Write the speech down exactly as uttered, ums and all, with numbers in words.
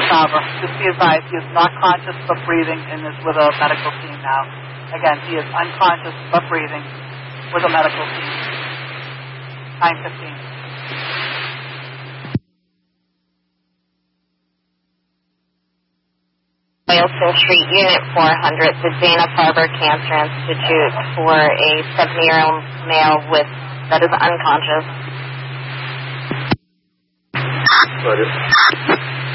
Sabra. Just be advised, he is not conscious but breathing and is with a medical team now. Again, he is unconscious but breathing with a medical team. nine fifteen. Boylston Street, Unit four hundred, the Dana-Farber Cancer Institute for a seventy-year-old male with that is unconscious. Got it.